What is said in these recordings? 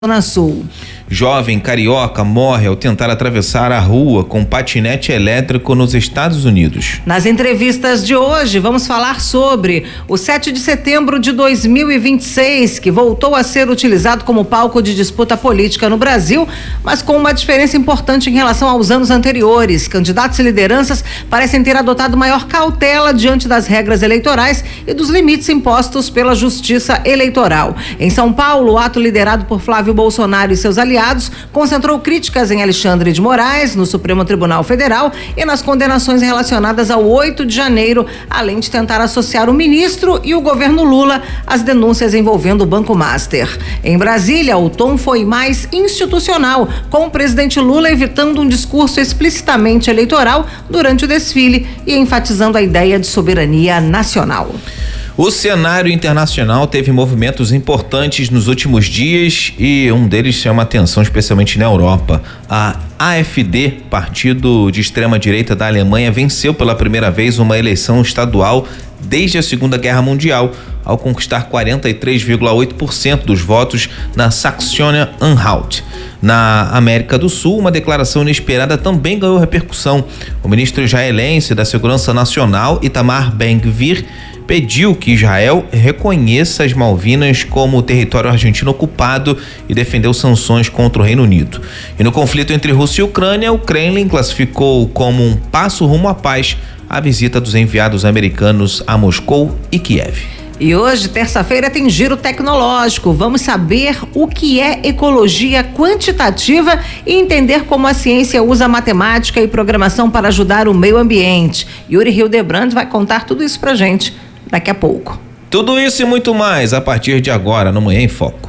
Zona Sul. Jovem carioca morre ao tentar atravessar a rua com patinete elétrico nos Estados Unidos. Nas entrevistas de hoje, vamos falar sobre o 7 de setembro de 2026, que voltou a ser utilizado como palco de disputa política no Brasil, mas com uma diferença importante em relação aos anos anteriores. Candidatos e lideranças parecem ter adotado maior cautela diante das regras eleitorais e dos limites impostos pela Justiça Eleitoral. Em São Paulo, o ato liderado por Flávio Bolsonaro e seus aliados concentrou críticas em Alexandre de Moraes, no Supremo Tribunal Federal e nas condenações relacionadas ao 8 de janeiro, além de tentar associar o ministro e o governo Lula às denúncias envolvendo o Banco Master. Em Brasília, o tom foi mais institucional, com o presidente Lula evitando um discurso explicitamente eleitoral durante o desfile e enfatizando a ideia de soberania nacional. O cenário internacional teve movimentos importantes nos últimos dias e um deles chama atenção especialmente na Europa. A AfD, partido de extrema-direita da Alemanha, venceu pela primeira vez uma eleição estadual desde a Segunda Guerra Mundial, ao conquistar 43,8% dos votos na Saxônia-Anhalt. Na América do Sul, uma declaração inesperada também ganhou repercussão. O ministro israelense da Segurança Nacional, Itamar Ben-Gvir, pediu que Israel reconheça as Malvinas como território argentino ocupado e defendeu sanções contra o Reino Unido. E no conflito entre Rússia e Ucrânia, o Kremlin classificou como um passo rumo à paz a visita dos enviados americanos a Moscou e Kiev. E hoje, terça-feira, tem giro tecnológico. Vamos saber o que é ecologia quantitativa e entender como a ciência usa matemática e programação para ajudar o meio ambiente. Yuri Hildebrand vai contar tudo isso pra gente daqui a pouco. Tudo isso e muito mais a partir de agora no Manhã em Foco.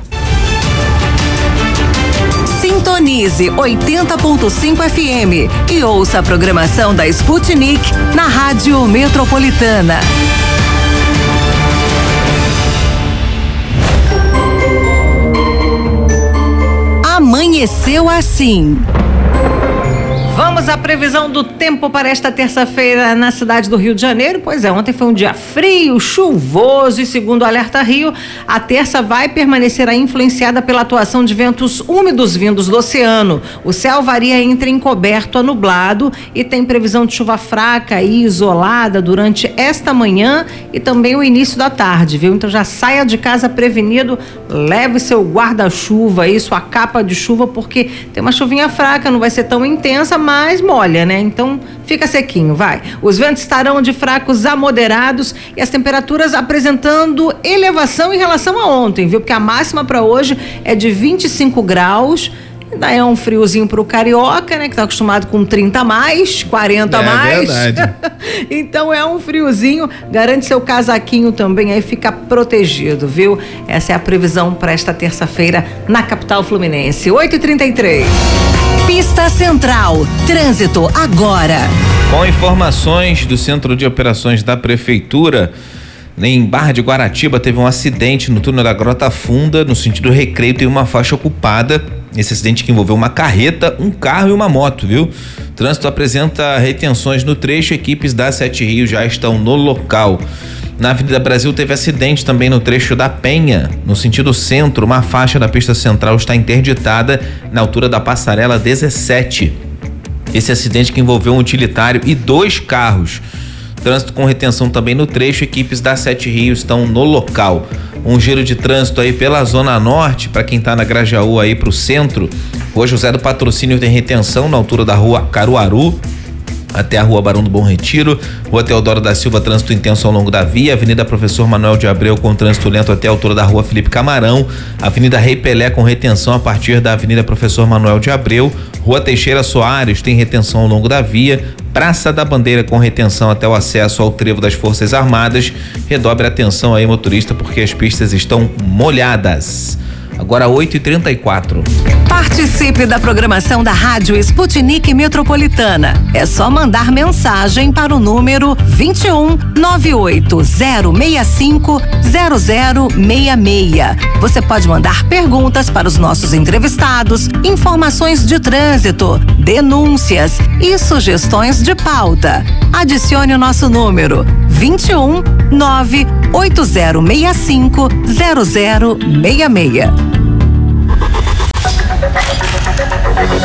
Sintonize 80.5 FM e ouça a programação da Sputnik na Rádio Metropolitana. Amanheceu assim. Vamos à previsão do tempo para esta terça-feira na cidade do Rio de Janeiro. Pois é, ontem foi um dia frio, chuvoso e segundo o Alerta Rio, a terça vai permanecer influenciada pela atuação de ventos úmidos vindos do oceano. O céu varia entre encoberto a nublado e tem previsão de chuva fraca e isolada durante esta manhã e também o início da tarde, viu? Então já saia de casa prevenido, leve seu guarda-chuva e sua capa de chuva, porque tem uma chuvinha fraca, não vai ser tão intensa, mas molha, né? Então fica sequinho, vai. Os ventos estarão de fracos a moderados e as temperaturas apresentando elevação em relação a ontem, viu? Porque a máxima para hoje é de 25 graus. Ainda é um friozinho pro carioca, né? Que tá acostumado com 30 a mais, 40 a mais. É verdade. Então é um friozinho. Garante seu casaquinho também, aí fica protegido, viu? Essa é a previsão para esta terça-feira na capital fluminense. 8h33. Pista Central. Trânsito agora. Com informações do Centro de Operações da Prefeitura, em Barra de Guaratiba teve um acidente no túnel da Grota Funda, no sentido Recreio, tem uma faixa ocupada. Esse acidente que envolveu uma carreta, um carro e uma moto, viu? O trânsito apresenta retenções no trecho, equipes da Sete Rios já estão no local. Na Avenida Brasil teve acidente também no trecho da Penha, no sentido centro, uma faixa da pista central está interditada na altura da passarela 17. Esse acidente que envolveu um utilitário e 2 carros. Trânsito com retenção também no trecho, equipes da Sete Rios estão no local. Um giro de trânsito aí pela Zona Norte, para quem tá na Grajaú aí pro centro. Rua José do Patrocínio tem retenção na altura da Rua Caruaru até a Rua Barão do Bom Retiro. Rua Teodoro da Silva, trânsito intenso ao longo da via. Avenida Professor Manuel de Abreu com trânsito lento até a altura da Rua Felipe Camarão. Avenida Rei Pelé com retenção a partir da Avenida Professor Manuel de Abreu. Rua Teixeira Soares tem retenção ao longo da via. Praça da Bandeira com retenção até o acesso ao trevo das Forças Armadas. Redobre a atenção aí, motorista, porque as pistas estão molhadas. Agora 8h34. Participe da programação da Rádio Sputnik Metropolitana. É só mandar mensagem para o número 21 98065 0066. Você pode mandar perguntas para os nossos entrevistados, informações de trânsito, denúncias e sugestões de pauta. Adicione o nosso número 21 98065 0066.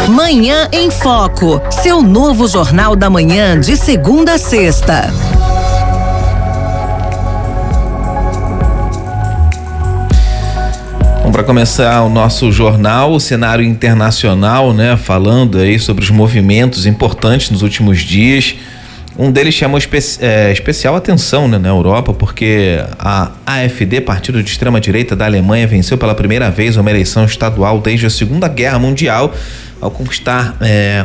Manhã em Foco, seu novo Jornal da Manhã de segunda a sexta. Para começar o nosso jornal, o cenário internacional, né, falando aí sobre os movimentos importantes nos últimos dias. Um deles chamou especial atenção, né, na Europa, porque a AfD, partido de extrema-direita da Alemanha, venceu pela primeira vez uma eleição estadual desde a Segunda Guerra Mundial, ao conquistar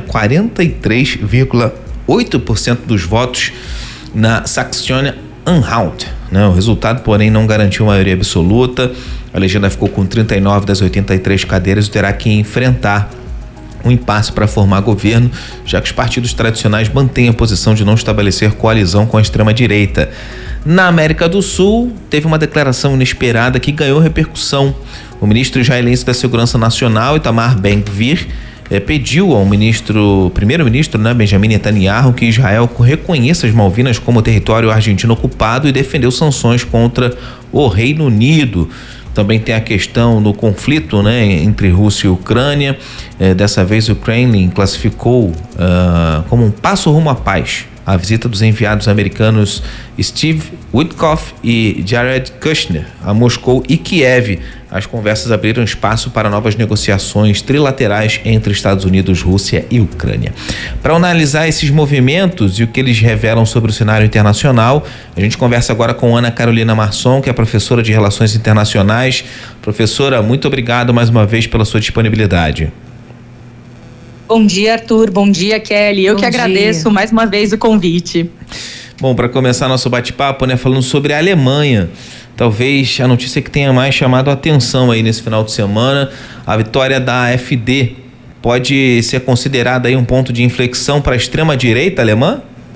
43,8% dos votos na Saxônia-Anhalt. Né? O resultado, porém, não garantiu maioria absoluta. A legenda ficou com 39 das 83 cadeiras e terá que enfrentar um impasse para formar governo, já que os partidos tradicionais mantêm a posição de não estabelecer coalizão com a extrema-direita. Na América do Sul, teve uma declaração inesperada que ganhou repercussão. O ministro israelense da Segurança Nacional, Itamar Ben-Gvir, pediu ao primeiro-ministro, né, Benjamin Netanyahu, que Israel reconheça as Malvinas como território argentino ocupado e defendeu sanções contra o Reino Unido. Também tem a questão do conflito, né, entre Rússia e Ucrânia. Dessa vez o Kremlin classificou como um passo rumo à paz a visita dos enviados americanos Steve Witkoff e Jared Kushner a Moscou e Kiev. As conversas abriram espaço para novas negociações trilaterais entre Estados Unidos, Rússia e Ucrânia. Para analisar esses movimentos e o que eles revelam sobre o cenário internacional, a gente conversa agora com Ana Carolina Marçom, que é professora de Relações Internacionais. Professora, muito obrigado mais uma vez pela sua disponibilidade. Bom dia, Arthur. Bom dia, Kelly. Eu que agradeço mais uma vez o convite. Bom, para começar nosso bate-papo, né, falando sobre a Alemanha, talvez a notícia que tenha mais chamado a atenção aí nesse final de semana, a vitória da AfD pode ser considerada aí um ponto de inflexão para a extrema-direita alemã?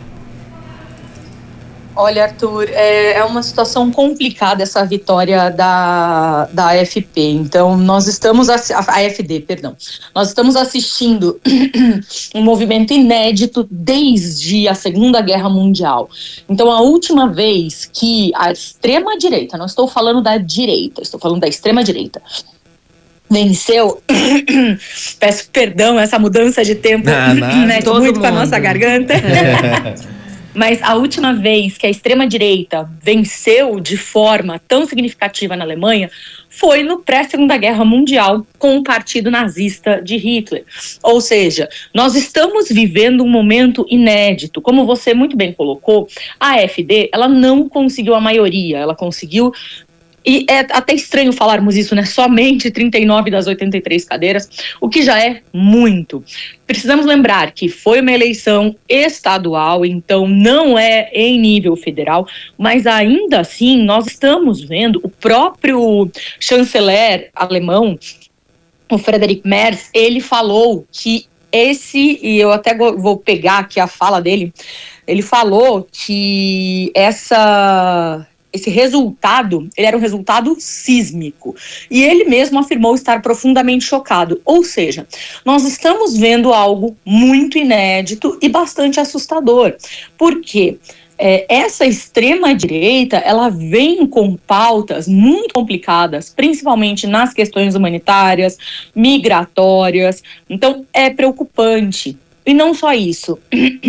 Olha, Arthur, é uma situação complicada essa vitória da AfP. Então, nós estamos nós estamos assistindo um movimento inédito desde a Segunda Guerra Mundial. Então, a última vez que a extrema-direita, não estou falando da direita, estou falando da extrema-direita, venceu, peço perdão, essa mudança de tempo mexe muito com a nossa garganta. Mas a última vez que a extrema-direita venceu de forma tão significativa na Alemanha foi no pré-Segunda Guerra Mundial com o partido nazista de Hitler. Ou seja, nós estamos vivendo um momento inédito. Como você muito bem colocou, a AfD, ela não conseguiu a maioria, ela conseguiu... E é até estranho falarmos isso, né? Somente 39 das 83 cadeiras, o que já é muito. Precisamos lembrar que foi uma eleição estadual, então não é em nível federal, mas ainda assim nós estamos vendo o próprio chanceler alemão, o Friedrich Merz, ele falou que e eu até vou pegar aqui a fala dele, ele falou que esse resultado, ele era um resultado sísmico. E ele mesmo afirmou estar profundamente chocado. Ou seja, nós estamos vendo algo muito inédito e bastante assustador. Por quê? Essa extrema-direita, ela vem com pautas muito complicadas, principalmente nas questões humanitárias, migratórias. Então, é preocupante. E não só isso.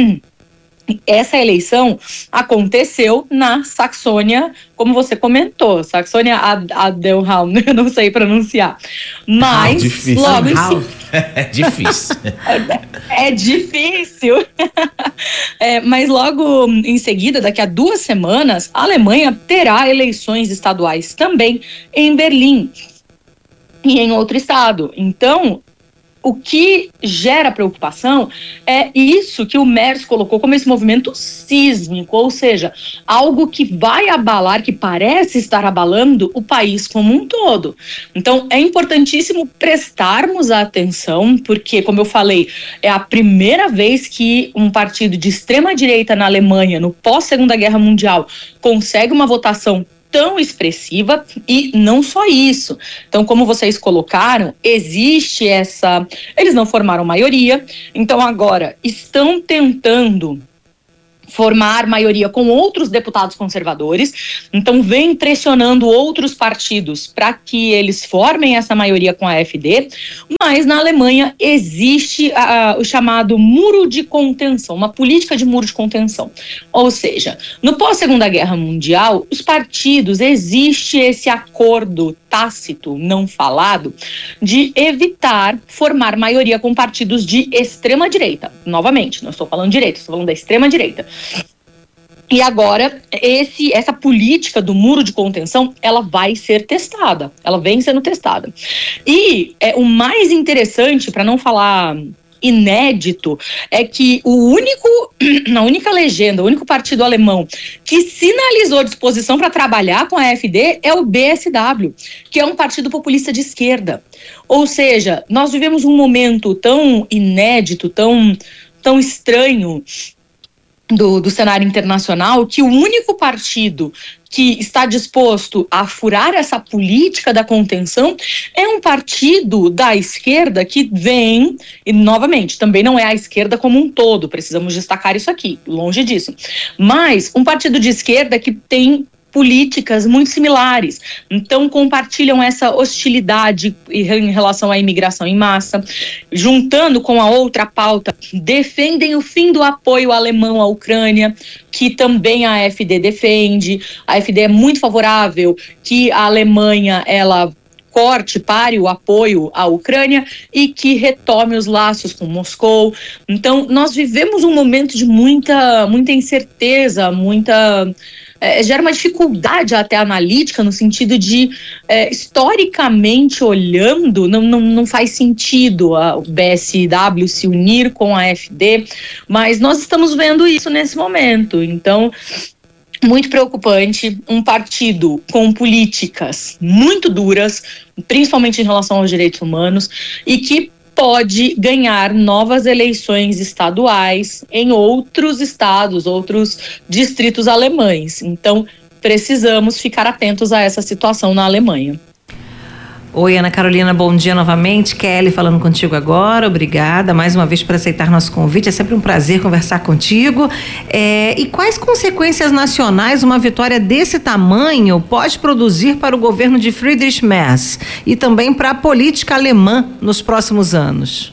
Essa eleição aconteceu na Saxônia, como você comentou, Saxônia Anhalt, eu não sei pronunciar, mas logo em seguida... É difícil. É difícil. Mas logo em seguida, daqui a 2 semanas, a Alemanha terá eleições estaduais também em Berlim e em outro estado. Então, o que gera preocupação é isso que o Merz colocou como esse movimento sísmico, ou seja, algo que vai abalar, que parece estar abalando o país como um todo. Então, é importantíssimo prestarmos atenção, porque, como eu falei, é a primeira vez que um partido de extrema-direita na Alemanha, no pós-Segunda Guerra Mundial, consegue uma votação tão expressiva, e não só isso. Então, como vocês colocaram, existe eles não formaram maioria, então agora estão tentando formar maioria com outros deputados conservadores, então vem pressionando outros partidos para que eles formem essa maioria com a AfD, mas na Alemanha existe o chamado muro de contenção, uma política de muro de contenção, ou seja, no pós-Segunda Guerra Mundial, os partidos, existe esse acordo tácito, não falado, de evitar formar maioria com partidos de extrema-direita. Novamente, não estou falando direita, estou falando da extrema-direita. E agora, essa política do muro de contenção, ela vai ser testada, ela vem sendo testada. E o mais interessante, para não falar inédito, é que a única legenda, o único partido alemão que sinalizou disposição para trabalhar com a AfD é o BSW, que é um partido populista de esquerda. Ou seja, nós vivemos um momento tão inédito, tão estranho do cenário internacional, que o único partido que está disposto a furar essa política da contenção é um partido da esquerda que vem, e novamente, também não é a esquerda como um todo, precisamos destacar isso aqui, longe disso, mas um partido de esquerda que tem políticas muito similares, então compartilham essa hostilidade em relação à imigração em massa, juntando com a outra pauta, defendem o fim do apoio alemão à Ucrânia, que também a AfD defende. A AfD é muito favorável que a Alemanha, ela pare o apoio à Ucrânia e que retome os laços com Moscou. Então, nós vivemos um momento de muita incerteza, gera uma dificuldade até analítica, no sentido de, historicamente olhando, não faz sentido o BSW se unir com a AfD, mas nós estamos vendo isso nesse momento. Então, muito preocupante, um partido com políticas muito duras, principalmente em relação aos direitos humanos, e que pode ganhar novas eleições estaduais em outros estados, outros distritos alemães. Então, precisamos ficar atentos a essa situação na Alemanha. Oi, Ana Carolina, bom dia novamente. Kelly falando contigo agora, obrigada mais uma vez por aceitar nosso convite, é sempre um prazer conversar contigo. E quais consequências nacionais uma vitória desse tamanho pode produzir para o governo de Friedrich Merz e também para a política alemã nos próximos anos?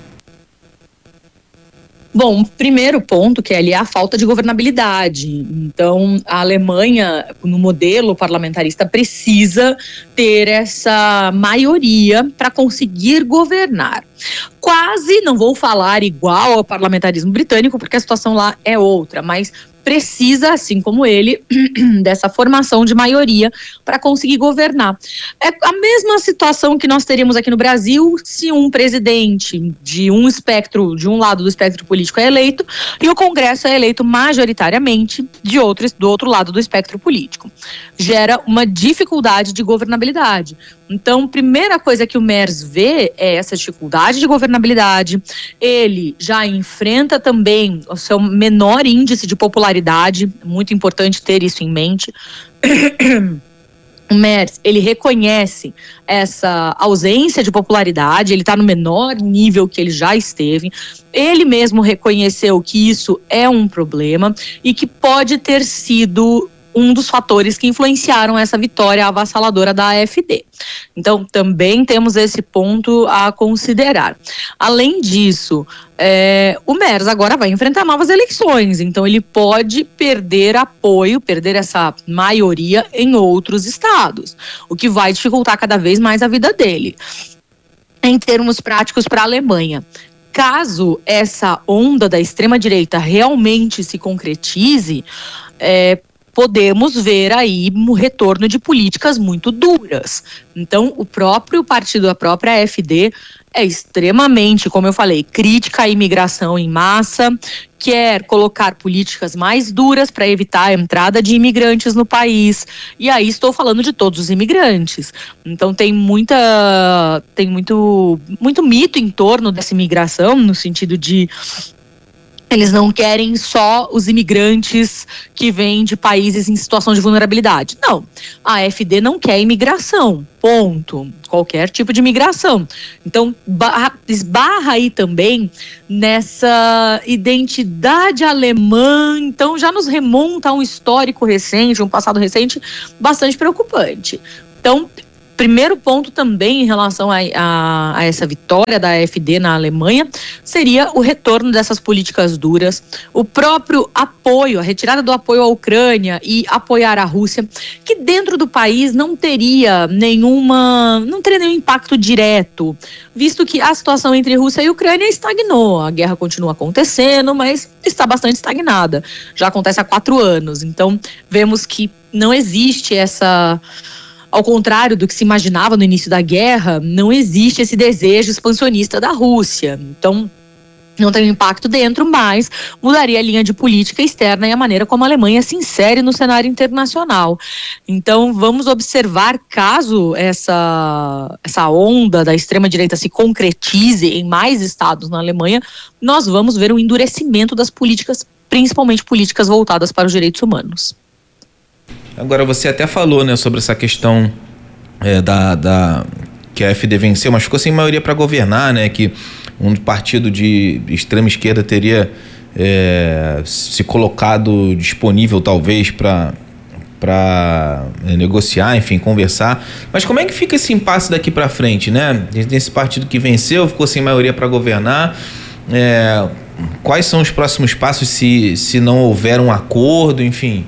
Bom, o primeiro ponto, Kelly, é a falta de governabilidade. Então, a Alemanha, no modelo parlamentarista, precisa ter essa maioria para conseguir governar. Quase, não vou falar igual ao parlamentarismo britânico, porque a situação lá é outra, mas precisa, assim como ele, dessa formação de maioria para conseguir governar. É a mesma situação que nós teríamos aqui no Brasil se um presidente de um lado do espectro político é eleito e o Congresso é eleito majoritariamente do outro lado do espectro político. Gera uma dificuldade de governabilidade. Então, primeira coisa que o Merz vê é essa dificuldade de governabilidade. Ele já enfrenta também o seu menor índice de popularidade, muito importante ter isso em mente. O Merz, ele reconhece essa ausência de popularidade, ele está no menor nível que ele já esteve. Ele mesmo reconheceu que isso é um problema e que pode ter sido um dos fatores que influenciaram essa vitória avassaladora da AfD. Então, também temos esse ponto a considerar. Além disso, o Merz agora vai enfrentar novas eleições, então ele pode perder apoio, perder essa maioria em outros estados, o que vai dificultar cada vez mais a vida dele. Em termos práticos para a Alemanha, caso essa onda da extrema-direita realmente se concretize, podemos ver aí um retorno de políticas muito duras. Então, o próprio partido, a própria AfD, é extremamente, como eu falei, crítica à imigração em massa, quer colocar políticas mais duras para evitar a entrada de imigrantes no país. E aí estou falando de todos os imigrantes. Então tem muito mito em torno dessa imigração, no sentido de Eles não querem só os imigrantes que vêm de países em situação de vulnerabilidade. Não, a AfD não quer imigração, ponto. Qualquer tipo de imigração. Então, esbarra aí também nessa identidade alemã. Então, já nos remonta a um histórico recente, um passado recente, bastante preocupante. Então, primeiro ponto também em relação a essa vitória da AfD na Alemanha seria o retorno dessas políticas duras, o próprio apoio, a retirada do apoio à Ucrânia e apoiar a Rússia, que dentro do país não teria nenhum impacto direto, visto que a situação entre Rússia e Ucrânia estagnou. A guerra continua acontecendo, mas está bastante estagnada. Já acontece há 4 anos. Então, vemos que não existe essa... Ao contrário do que se imaginava no início da guerra, não existe esse desejo expansionista da Rússia. Então, não tem um impacto dentro, mas mudaria a linha de política externa e a maneira como a Alemanha se insere no cenário internacional. Então, vamos observar, caso essa onda da extrema-direita se concretize em mais estados na Alemanha, nós vamos ver um endurecimento das políticas, principalmente políticas voltadas para os direitos humanos. Agora, você até falou, né, sobre essa questão que a AfD venceu, mas ficou sem maioria para governar, né, que um partido de extrema esquerda teria se colocado disponível, talvez, para negociar, enfim, conversar. Mas como é que fica esse impasse daqui para frente, né? Esse partido que venceu, ficou sem maioria para governar. Quais são os próximos passos se não houver um acordo, enfim?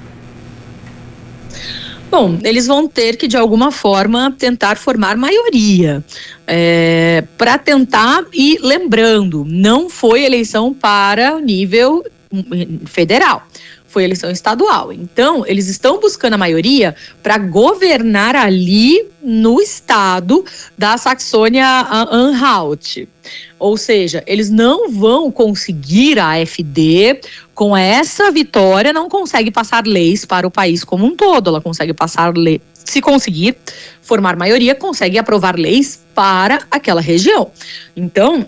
Bom, eles vão ter que, de alguma forma, tentar formar maioria para tentar, e lembrando, não foi eleição para o nível federal, foi eleição estadual. Então, eles estão buscando a maioria para governar ali no estado da Saxônia-Anhalt. Ou seja, eles não vão conseguir, a AfD, com essa vitória, não consegue passar leis para o país como um todo. Ela consegue passar leis, se conseguir formar maioria, consegue aprovar leis para aquela região. Então,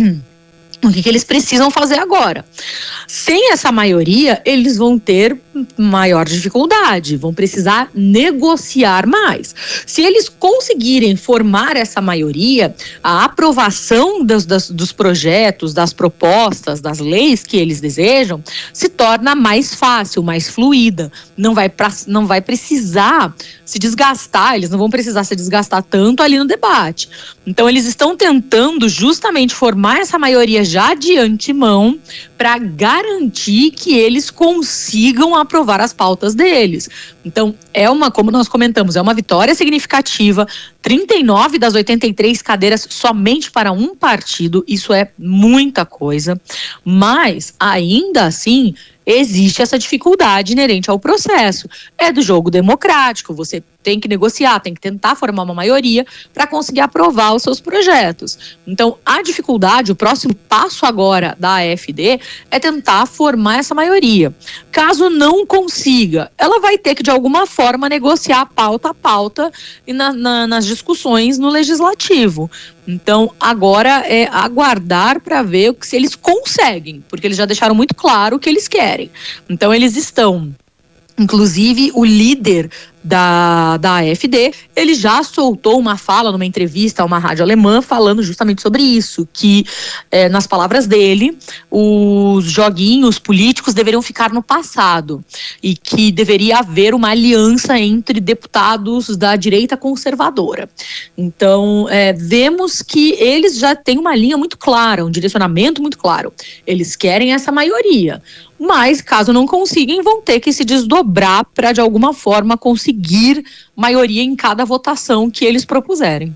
o que eles precisam fazer agora? Sem essa maioria, eles vão ter maior dificuldade, vão precisar negociar mais. Se eles conseguirem formar essa maioria, a aprovação dos projetos, das propostas, das leis que eles desejam, se torna mais fácil, mais fluida. Não vai precisar se desgastar, eles não vão precisar se desgastar tanto ali no debate. Então, eles estão tentando justamente formar essa maioria já de antemão para garantir que eles consigam aprovar as pautas deles. Então, como nós comentamos, é uma vitória significativa, 39 das 83 cadeiras somente para um partido, isso é muita coisa, mas ainda assim existe essa dificuldade inerente ao processo. É do jogo democrático, você tem que negociar, tem que tentar formar uma maioria para conseguir aprovar os seus projetos. Então, a dificuldade, o próximo passo agora da AfD é tentar formar essa maioria. Caso não consiga, ela vai ter que, de alguma forma, negociar pauta a pauta e nas discussões no legislativo. Então, agora é aguardar para ver se eles conseguem, porque eles já deixaram muito claro o que eles querem. Então, eles estão... Inclusive, o líder da AfD, ele já soltou uma fala numa entrevista a uma rádio alemã falando justamente sobre isso, que, nas palavras dele, os joguinhos políticos deveriam ficar no passado e que deveria haver uma aliança entre deputados da direita conservadora. Então, vemos que eles já têm uma linha muito clara, um direcionamento muito claro. Eles querem essa maioria. Mas, caso não consigam, vão ter que se desdobrar para, de alguma forma, conseguir maioria em cada votação que eles propuserem.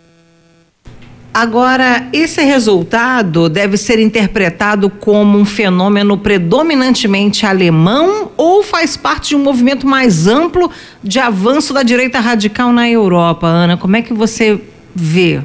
Agora, esse resultado deve ser interpretado como um fenômeno predominantemente alemão ou faz parte de um movimento mais amplo de avanço da direita radical na Europa? Ana, como é que você vê?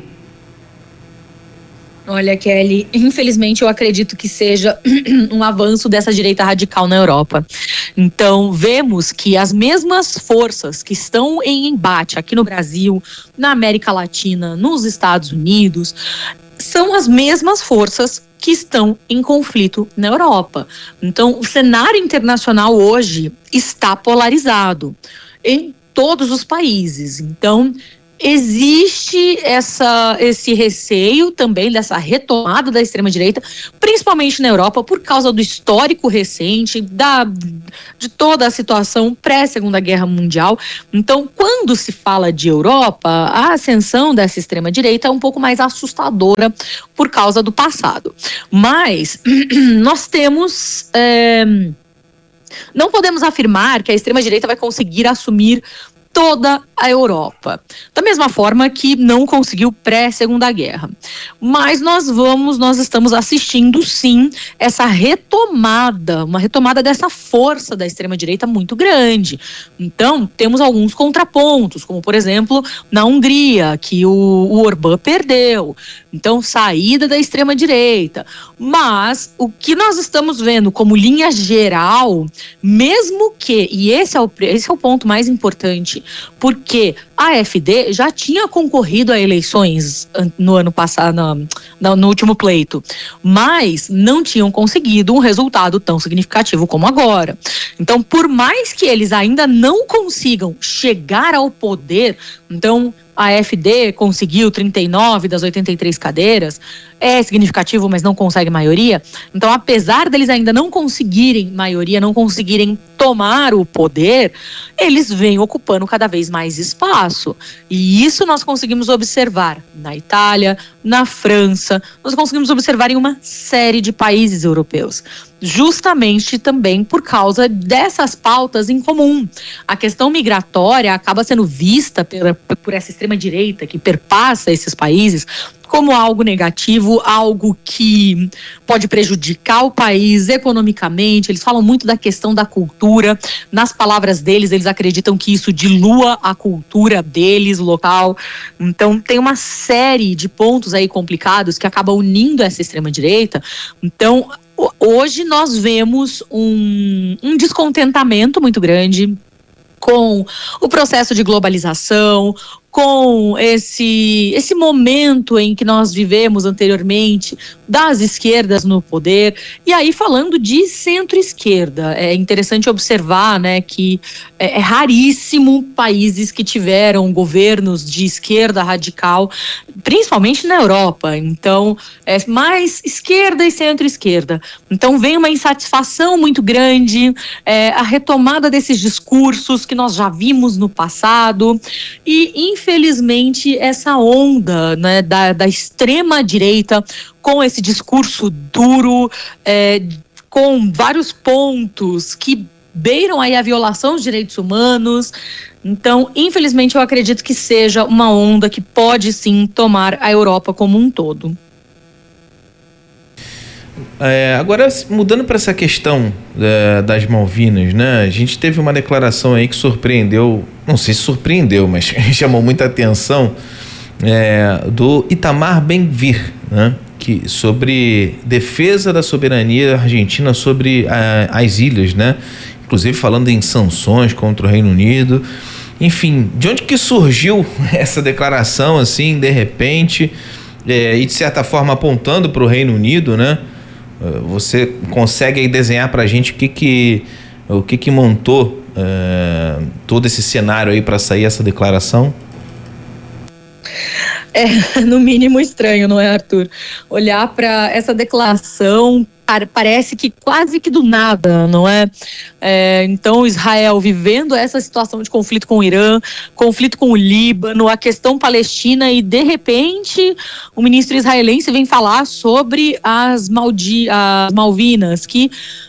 Olha, Kelly, infelizmente eu acredito que seja um avanço dessa direita radical na Europa. Então, vemos que as mesmas forças que estão em embate aqui no Brasil, na América Latina, nos Estados Unidos, são as mesmas forças que estão em conflito na Europa. Então, o cenário internacional hoje está polarizado em todos os países. Então, existe esse receio também dessa retomada da extrema-direita, principalmente na Europa, por causa do histórico recente, de toda a situação pré-Segunda Guerra Mundial. Então, quando se fala de Europa, a ascensão dessa extrema-direita é um pouco mais assustadora por causa do passado. Mas nós temos... não podemos afirmar que a extrema-direita vai conseguir assumir toda a Europa, da mesma forma que não conseguiu pré-Segunda Guerra. Mas nós estamos assistindo sim essa retomada, uma retomada dessa força da extrema-direita muito grande. Então, temos alguns contrapontos, como por exemplo, na Hungria, que o Orbán perdeu. Então, saída da extrema-direita. Mas o que nós estamos vendo como linha geral, mesmo que, e esse é o ponto mais importante, porque a AfD já tinha concorrido a eleições no ano passado, no último pleito, mas não tinham conseguido um resultado tão significativo como agora. Então, por mais que eles ainda não consigam chegar ao poder, então a AfD conseguiu 39 das 83 cadeiras, é significativo, mas não consegue maioria. Então, apesar deles ainda não conseguirem maioria, não conseguirem tomar o poder, eles vêm ocupando cada vez mais espaço. E isso nós conseguimos observar na Itália, na França, nós conseguimos observar em uma série de países europeus. Justamente também por causa dessas pautas em comum. A questão migratória acaba sendo vista por essa extrema-direita que perpassa esses países como algo negativo, algo que pode prejudicar o país economicamente. Eles falam muito da questão da cultura. Nas palavras deles, eles acreditam que isso dilua a cultura deles, local. Então, tem uma série de pontos aí complicados que acabam unindo essa extrema-direita. Então, hoje nós vemos um descontentamento muito grande com o processo de globalização, com esse momento em que nós vivemos anteriormente das esquerdas no poder. E aí, falando de centro-esquerda, é interessante observar, né, que é raríssimo países que tiveram governos de esquerda radical, principalmente na Europa. Então, é mais esquerda e centro-esquerda. Então, vem uma insatisfação muito grande, a retomada desses discursos que nós já vimos no passado e, infelizmente, essa onda, né, da extrema-direita com esse discurso duro, com vários pontos que beiram aí a violação dos direitos humanos. Então, infelizmente, eu acredito que seja uma onda que pode sim tomar a Europa como um todo. Agora, mudando para essa questão das Malvinas, né? A gente teve uma declaração aí que surpreendeu, não sei se surpreendeu, mas chamou muita atenção, do Itamar Ben-Gvir, né? Sobre defesa da soberania argentina sobre as ilhas, né? Inclusive falando em sanções contra o Reino Unido. Enfim, de onde que surgiu essa declaração, assim, de repente, e de certa forma apontando para o Reino Unido, né? Você consegue aí desenhar para a gente o que montou todo esse cenário aí para sair essa declaração? É, no mínimo estranho, não é, Arthur? Olhar para essa declaração parece que quase que do nada, não é? Então, Israel vivendo essa situação de conflito com o Irã, conflito com o Líbano, a questão palestina, e de repente o ministro israelense vem falar sobre as Malvinas, que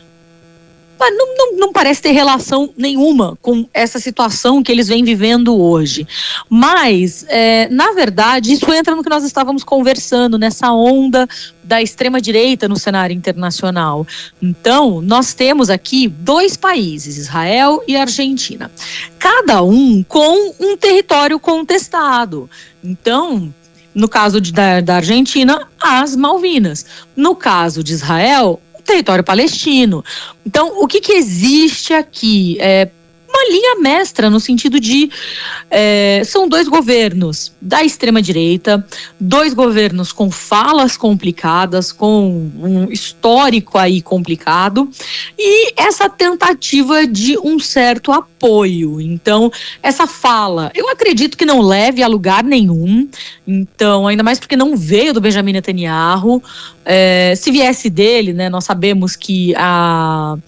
não parece ter relação nenhuma com essa situação que eles vêm vivendo hoje. Mas, na verdade, isso entra no que nós estávamos conversando, nessa onda da extrema-direita no cenário internacional. Então, nós temos aqui dois países, Israel e Argentina, cada um com um território contestado. Então, no caso da Argentina, as Malvinas. No caso de Israel, território palestino. Então, o que existe aqui? uma linha mestra no sentido de são dois governos da extrema-direita, dois governos com falas complicadas, com um histórico aí complicado, e essa tentativa de um certo apoio. Então, essa fala, eu acredito que não leve a lugar nenhum, então, ainda mais porque não veio do Benjamin Netanyahu. Se viesse dele, né, nós sabemos que a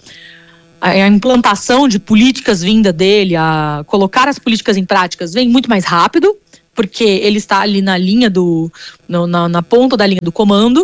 implantação de políticas vinda dele, a colocar as políticas em práticas, vem muito mais rápido, porque ele está ali na linha na ponta da linha do comando,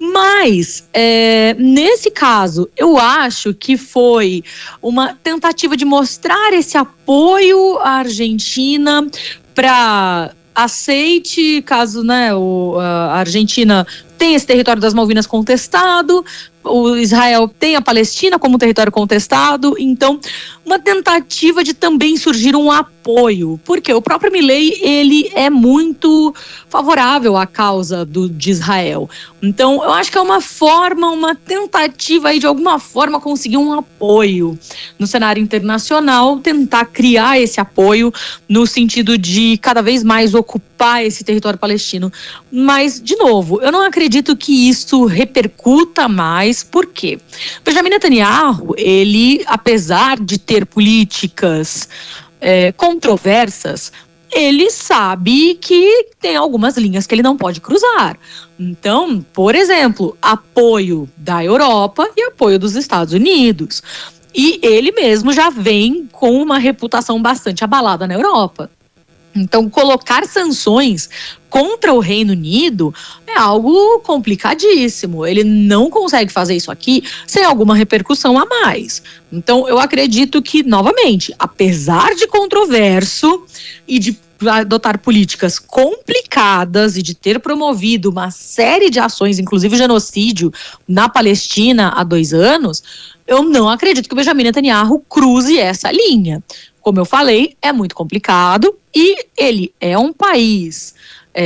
mas nesse caso eu acho que foi uma tentativa de mostrar esse apoio à Argentina para aceite, caso, né, a Argentina tem esse território das Malvinas contestado, o Israel tem a Palestina como território contestado, então uma tentativa de também surgir um apoio, porque o próprio Milei, ele é muito favorável à causa de Israel. Então eu acho que é uma tentativa aí de alguma forma conseguir um apoio no cenário internacional, tentar criar esse apoio no sentido de cada vez mais ocupar esse território palestino. Mas, de novo, eu não acredito que isso repercuta mais. Por quê? Benjamin Netanyahu, ele, apesar de ter políticas controversas, ele sabe que tem algumas linhas que ele não pode cruzar. Então, por exemplo, apoio da Europa e apoio dos Estados Unidos. E ele mesmo já vem com uma reputação bastante abalada na Europa. Então, colocar sanções contra o Reino Unido é algo complicadíssimo. Ele não consegue fazer isso aqui sem alguma repercussão a mais. Então, eu acredito que, novamente, apesar de controverso e de adotar políticas complicadas e de ter promovido uma série de ações, inclusive genocídio, na Palestina há 2 anos, eu não acredito que o Benjamin Netanyahu cruze essa linha. Como eu falei, é muito complicado e ele é um país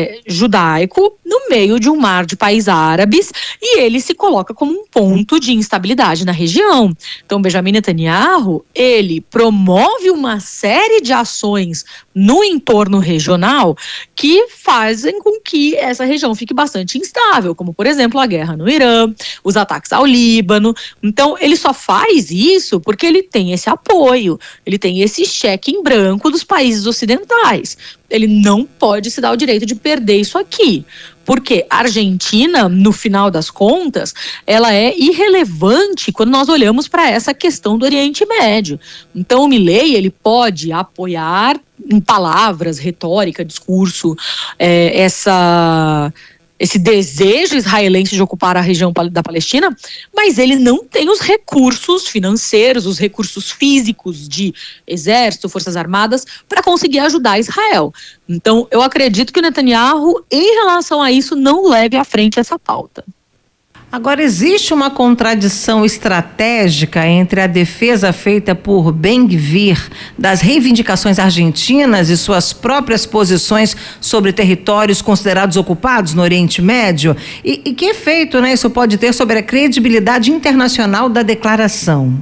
judaico no meio de um mar de países árabes e ele se coloca como um ponto de instabilidade na região. Então, Benjamin Netanyahu, ele promove uma série de ações no entorno regional que fazem com que essa região fique bastante instável, como, por exemplo, a guerra no Irã, os ataques ao Líbano. Então, ele só faz isso porque ele tem esse apoio, ele tem esse cheque em branco dos países ocidentais. Ele não pode se dar o direito de perder isso aqui. Porque a Argentina, no final das contas, ela é irrelevante quando nós olhamos para essa questão do Oriente Médio. Então, o Milei, ele pode apoiar em palavras, retórica, discurso, esse desejo israelense de ocupar a região da Palestina, mas ele não tem os recursos financeiros, os recursos físicos de exército, forças armadas, para conseguir ajudar Israel. Então, eu acredito que o Netanyahu, em relação a isso, não leve à frente essa pauta. Agora, existe uma contradição estratégica entre a defesa feita por Ben-Gvir das reivindicações argentinas e suas próprias posições sobre territórios considerados ocupados no Oriente Médio? E que efeito, né, isso pode ter sobre a credibilidade internacional da declaração?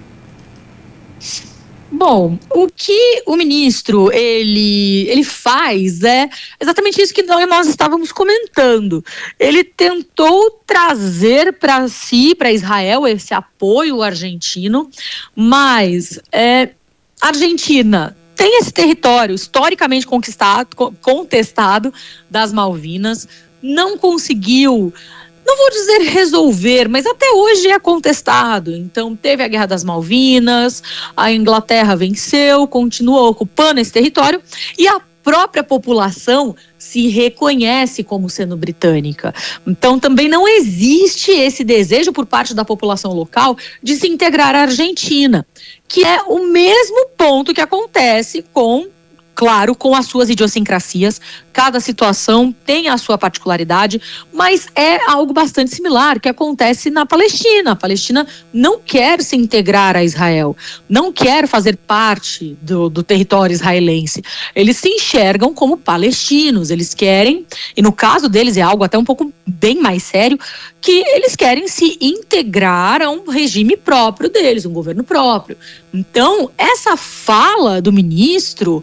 Bom, o que o ministro ele faz é exatamente isso que nós estávamos comentando. Ele tentou trazer para si, para Israel, esse apoio argentino, mas a Argentina tem esse território historicamente contestado das Malvinas, não conseguiu, não vou dizer resolver, mas até hoje é contestado. Então, teve a Guerra das Malvinas, a Inglaterra venceu, continua ocupando esse território e a própria população se reconhece como sendo britânica. Então, também não existe esse desejo por parte da população local de se integrar à Argentina, que é o mesmo ponto que acontece com as suas idiosincrasias, cada situação tem a sua particularidade, mas é algo bastante similar que acontece na Palestina. A Palestina não quer se integrar a Israel, não quer fazer parte do território israelense. Eles se enxergam como palestinos, eles querem, e no caso deles é algo até um pouco bem mais sério, que eles querem se integrar a um regime próprio deles, um governo próprio. Então, essa fala do ministro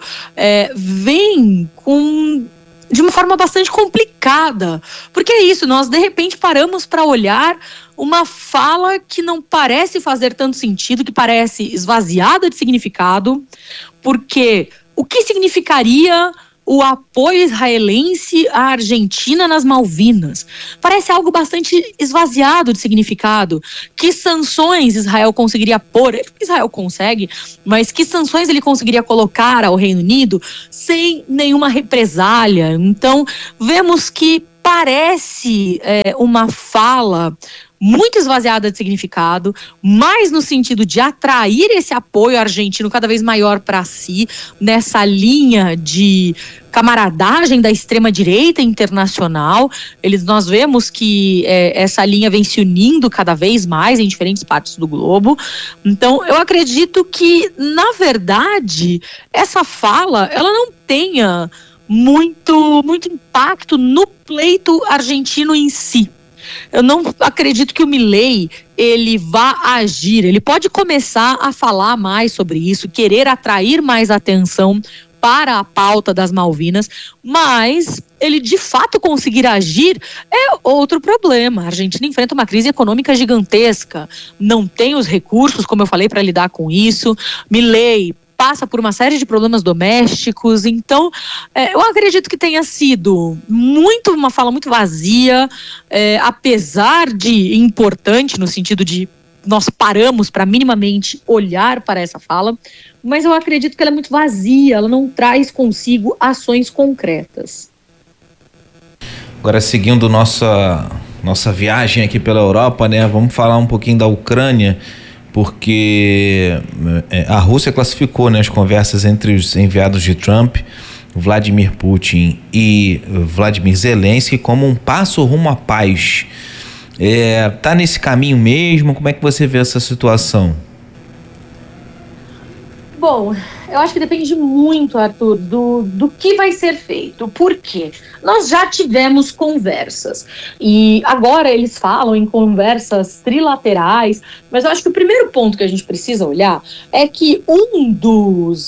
vem de uma forma bastante complicada, porque é isso, nós de repente paramos para olhar uma fala que não parece fazer tanto sentido, que parece esvaziada de significado, porque o que significaria o apoio israelense à Argentina nas Malvinas? Parece algo bastante esvaziado de significado. Que sanções Israel conseguiria pôr? Israel consegue, mas que sanções ele conseguiria colocar ao Reino Unido sem nenhuma represália? Então, vemos que parece uma fala muito esvaziada de significado, mais no sentido de atrair esse apoio argentino cada vez maior para si, nessa linha de camaradagem da extrema-direita internacional. Nós vemos que essa linha vem se unindo cada vez mais em diferentes partes do globo. Então, eu acredito que, na verdade, essa fala, ela não tenha muito impacto no pleito argentino em si. Eu não acredito que o Milei, ele vá agir. Ele pode começar a falar mais sobre isso, querer atrair mais atenção para a pauta das Malvinas, mas ele de fato conseguir agir é outro problema. A Argentina enfrenta uma crise econômica gigantesca, não tem os recursos, como eu falei, para lidar com isso. Milei passa por uma série de problemas domésticos, então eu acredito que tenha sido uma fala muito vazia, apesar de importante no sentido de nós paramos para minimamente olhar para essa fala, mas eu acredito que ela é muito vazia, ela não traz consigo ações concretas. Agora, seguindo nossa viagem aqui pela Europa, né, vamos falar um pouquinho da Ucrânia, porque a Rússia classificou, né, as conversas entre os enviados de Trump, Vladimir Putin e Vladimir Zelensky, como um passo rumo à paz. Tá nesse caminho mesmo? Como é que você vê essa situação? Bom, eu acho que depende muito, Arthur, do que vai ser feito. Por quê? Nós já tivemos conversas e agora eles falam em conversas trilaterais, mas eu acho que o primeiro ponto que a gente precisa olhar é que um dos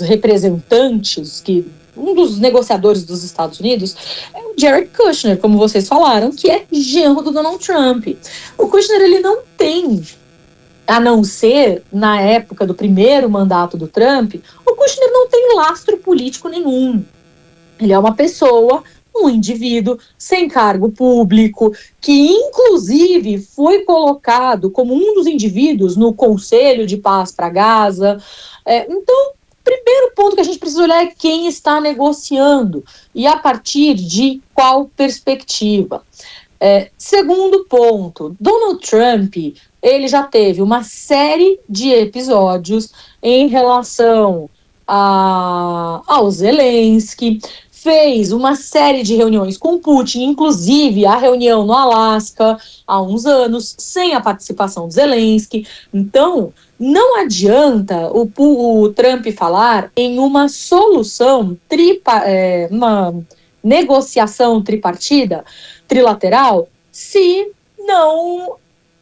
negociadores dos Estados Unidos é o Jared Kushner, como vocês falaram, que é genro do Donald Trump. O Kushner, ele não tem, a não ser na época do primeiro mandato do Trump, o Kushner não tem lastro político nenhum. Ele é uma pessoa, um indivíduo sem cargo público, que inclusive foi colocado como um dos indivíduos no Conselho de Paz para Gaza. Então, primeiro ponto que a gente precisa olhar é quem está negociando e a partir de qual perspectiva. Segundo ponto, Donald Trump, ele já teve uma série de episódios em relação ao Zelensky, fez uma série de reuniões com Putin, inclusive a reunião no Alasca há uns anos, sem a participação do Zelensky. Então, não adianta o Trump falar em uma solução, uma negociação trilateral, se não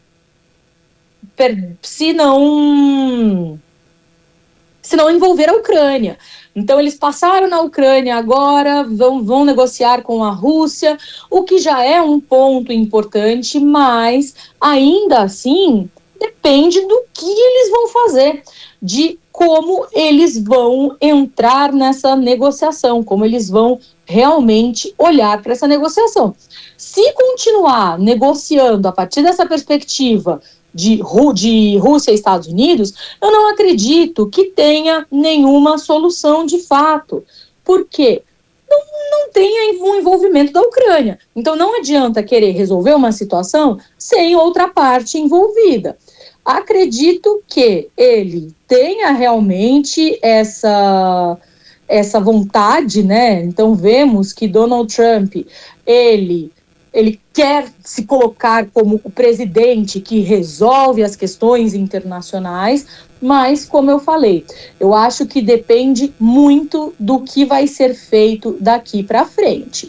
envolver a Ucrânia. Então, eles passaram na Ucrânia agora, vão negociar com a Rússia, o que já é um ponto importante, mas ainda assim depende do que eles vão fazer, de como eles vão entrar nessa negociação, como eles vão realmente olhar para essa negociação. Se continuar negociando a partir dessa perspectiva de Rússia e Estados Unidos, eu não acredito que tenha nenhuma solução de fato. Por quê? Não tem um envolvimento da Ucrânia. Então não adianta querer resolver uma situação sem outra parte envolvida. Acredito que ele tenha realmente essa vontade, né? Então vemos que Donald Trump, ele quer se colocar como o presidente que resolve as questões internacionais, mas, como eu falei, eu acho que depende muito do que vai ser feito daqui para frente.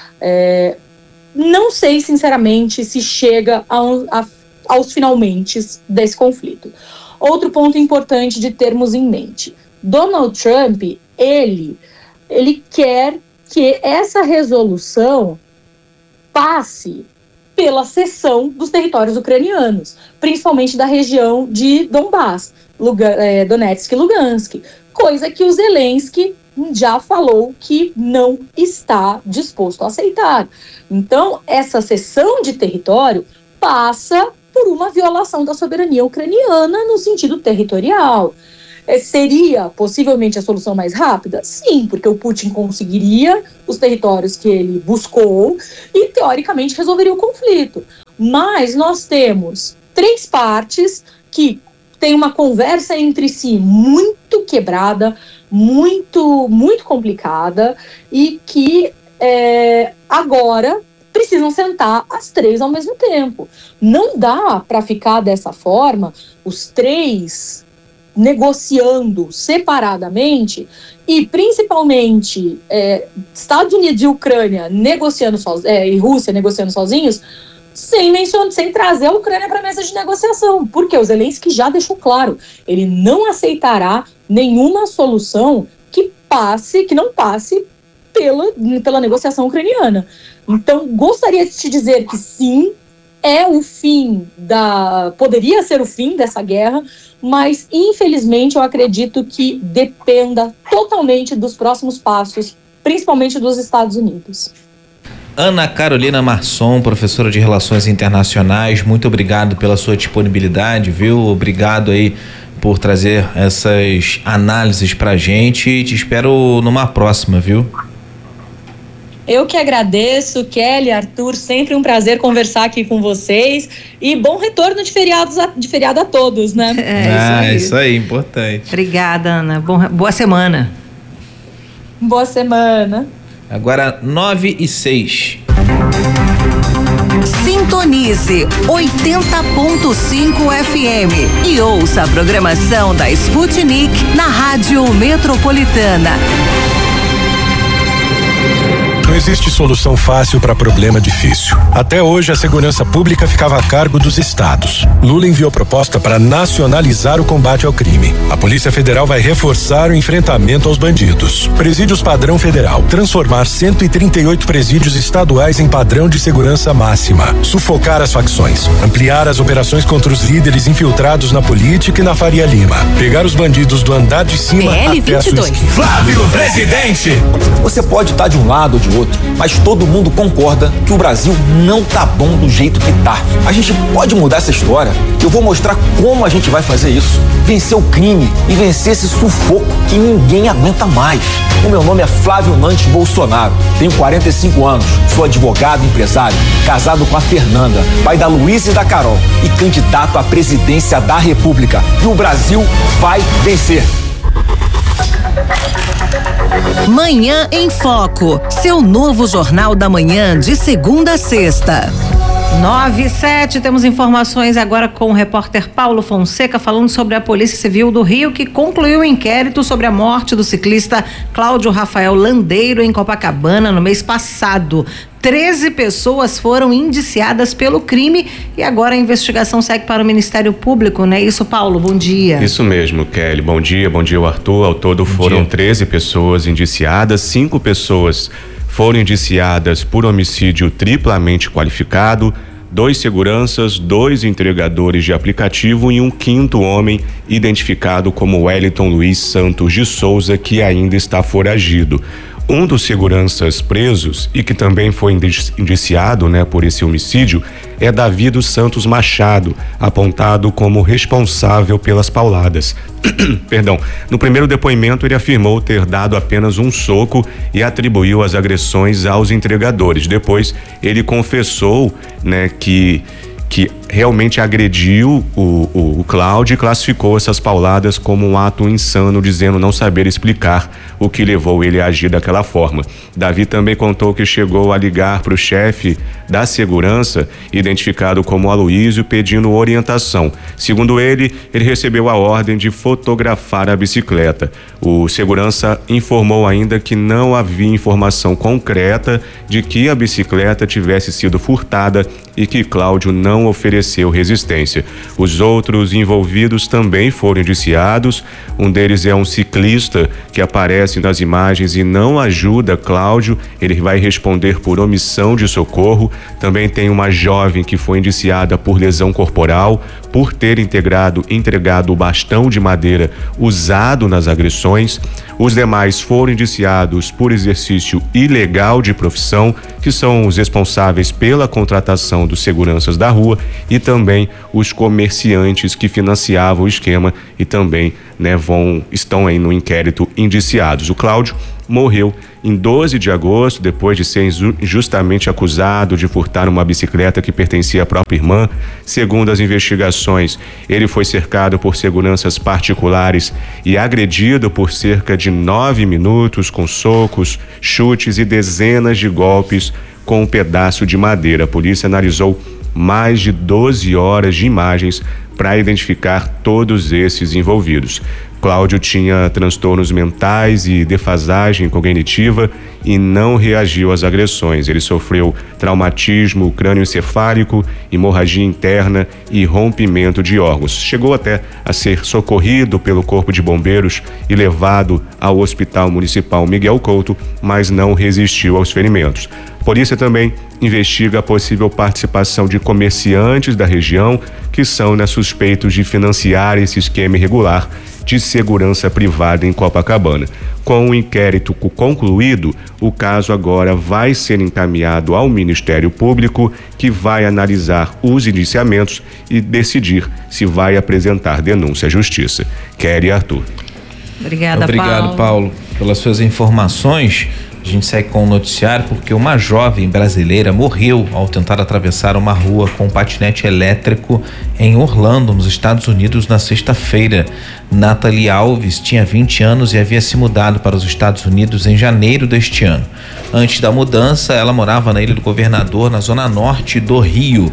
Não sei, sinceramente, se chega aos finalmente desse conflito. Outro ponto importante de termos em mente. Donald Trump, ele quer que essa resolução passe pela cessão dos territórios ucranianos, principalmente da região de Donbass, Donetsk e Lugansk, coisa que o Zelensky já falou que não está disposto a aceitar. Então, essa cessão de território passa por uma violação da soberania ucraniana no sentido territorial. Seria possivelmente a solução mais rápida? Sim, porque o Putin conseguiria os territórios que ele buscou e, teoricamente, resolveria o conflito. Mas nós temos 3 partes que têm uma conversa entre si muito quebrada, muito complicada, e que agora precisam sentar as 3 ao mesmo tempo. Não dá para ficar dessa forma, os 3 negociando separadamente e principalmente Estados Unidos e Ucrânia negociando e Rússia negociando sozinhos, sem trazer a Ucrânia para a mesa de negociação, porque o Zelensky já deixou claro, ele não aceitará nenhuma solução que não passe pela negociação ucraniana. Então, gostaria de te dizer que sim, poderia ser o fim dessa guerra, mas infelizmente eu acredito que dependa totalmente dos próximos passos, principalmente dos Estados Unidos. Ana Carolina Marçom, professora de Relações Internacionais, muito obrigado pela sua disponibilidade, viu? Obrigado aí por trazer essas análises pra gente e te espero numa próxima, viu? Eu que agradeço, Kelly, Arthur, sempre um prazer conversar aqui com vocês e bom retorno de feriado a todos, né? Isso aí, importante. Obrigada, Ana. Boa semana. Boa semana. Agora 9:06. Sintonize 80.5 FM e ouça a programação da Sputnik na Rádio Metropolitana. Não existe solução fácil para problema difícil. Até hoje, a segurança pública ficava a cargo dos estados. Lula enviou proposta para nacionalizar o combate ao crime. A Polícia Federal vai reforçar o enfrentamento aos bandidos. Presídios padrão federal. Transformar 138 presídios estaduais em padrão de segurança máxima. Sufocar as facções. Ampliar as operações contra os líderes infiltrados na política e na Faria Lima. Pegar os bandidos do andar de cima até a sua esquina. Flávio Presidente! Você pode estar de um lado ou de outro, mas todo mundo concorda que o Brasil não tá bom do jeito que tá. A gente pode mudar essa história. Eu vou mostrar como a gente vai fazer isso. Vencer o crime e vencer esse sufoco que ninguém aguenta mais. O meu nome é Flávio Nantes Bolsonaro. Tenho 45 anos, sou advogado e empresário, casado com a Fernanda, pai da Luísa e da Carol e candidato à presidência da República. E o Brasil vai vencer. Manhã em Foco, seu novo jornal da manhã de segunda a sexta. 9:07, temos informações agora com o repórter Paulo Fonseca falando sobre a Polícia Civil do Rio, que concluiu o inquérito sobre a morte do ciclista Cláudio Rafael Landeiro em Copacabana no mês passado. 13 pessoas foram indiciadas pelo crime e agora a investigação segue para o Ministério Público, não é isso, Paulo? Bom dia. Isso mesmo, Kelly. Bom dia, Arthur. Ao todo foram 13 pessoas indiciadas, 5 pessoas foram indiciadas por homicídio triplamente qualificado, 2 seguranças, 2 entregadores de aplicativo e um 5º homem identificado como Wellington Luiz Santos de Souza, que ainda está foragido. Um dos seguranças presos e que também foi indiciado, por esse homicídio é Davi dos Santos Machado, apontado como responsável pelas pauladas. Perdão. No primeiro depoimento, ele afirmou ter dado apenas um soco e atribuiu as agressões aos entregadores. Depois, ele confessou, que realmente agrediu o Cláudio e classificou essas pauladas como um ato insano, dizendo não saber explicar o que levou ele a agir daquela forma. Davi também contou que chegou a ligar para o chefe da segurança, identificado como Aloísio, pedindo orientação. Segundo ele recebeu a ordem de fotografar a bicicleta. O segurança informou ainda que não havia informação concreta de que a bicicleta tivesse sido furtada e que Cláudio não ofereceu resistência. Os outros envolvidos também foram indiciados. Um deles é um ciclista que aparece nas imagens e não ajuda Cláudio. Ele vai responder por omissão de socorro. Também tem uma jovem que foi indiciada por lesão corporal, por ter entregado o bastão de madeira usado nas agressões. Os demais foram indiciados por exercício ilegal de profissão, que são os responsáveis pela contratação dos seguranças da rua, e também os comerciantes que financiavam o esquema e também, estão aí no inquérito indiciados. O Cláudio morreu em 12 de agosto, depois de ser injustamente acusado de furtar uma bicicleta que pertencia à própria irmã. Segundo as investigações, ele foi cercado por seguranças particulares e agredido por cerca de 9 minutos com socos, chutes e dezenas de golpes com um pedaço de madeira. A polícia analisou mais de 12 horas de imagens para identificar todos esses envolvidos. Cláudio tinha transtornos mentais e defasagem cognitiva e não reagiu às agressões. Ele sofreu traumatismo crânioencefálico, hemorragia interna e rompimento de órgãos. Chegou até a ser socorrido pelo Corpo de Bombeiros e levado ao Hospital Municipal Miguel Couto, mas não resistiu aos ferimentos. A polícia também investiga a possível participação de comerciantes da região que são suspeitos de financiar esse esquema irregular de segurança privada em Copacabana. Com o inquérito concluído, o caso agora vai ser encaminhado ao Ministério Público, que vai analisar os indiciamentos e decidir se vai apresentar denúncia à Justiça. Kelly e Arthur. Obrigado, Paulo, pelas suas informações. A gente segue com o noticiário porque uma jovem brasileira morreu ao tentar atravessar uma rua com um patinete elétrico em Orlando, nos Estados Unidos, na sexta-feira. Nathalie Alves tinha 20 anos e havia se mudado para os Estados Unidos em janeiro deste ano. Antes da mudança, ela morava na Ilha do Governador, na zona norte do Rio.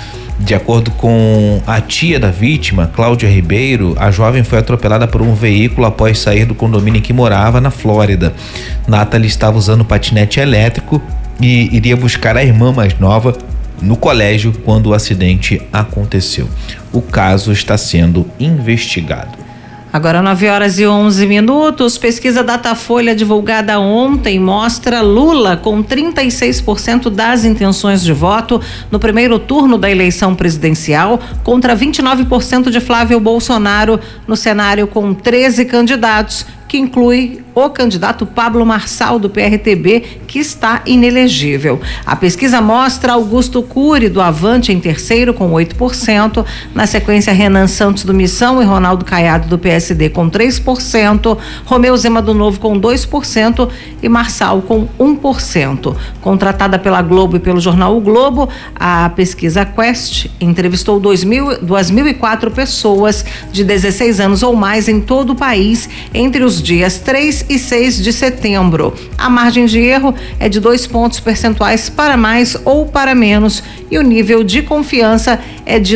De acordo com a tia da vítima, Cláudia Ribeiro, a jovem foi atropelada por um veículo após sair do condomínio em que morava, na Flórida. Nathalie estava usando patinete elétrico e iria buscar a irmã mais nova no colégio quando o acidente aconteceu. O caso está sendo investigado. Agora 9h11. Pesquisa Datafolha divulgada ontem mostra Lula com 36% das intenções de voto no primeiro turno da eleição presidencial, contra 29% de Flávio Bolsonaro, no cenário com 13 candidatos, que inclui o candidato Pablo Marçal, do PRTB, que está inelegível. A pesquisa mostra Augusto Cury, do Avante, em terceiro, com 8%. Na sequência, Renan Santos, do Missão, e Ronaldo Caiado, do PSD, com 3%. Romeu Zema, do Novo, com 2%. E Marçal, com 1%. Contratada pela Globo e pelo jornal O Globo, a pesquisa Quest entrevistou 2.004 pessoas de 16 anos ou mais em todo o país, entre os dias 3 e 6 de setembro. A margem de erro é de 2 pontos percentuais para mais ou para menos e o nível de confiança é de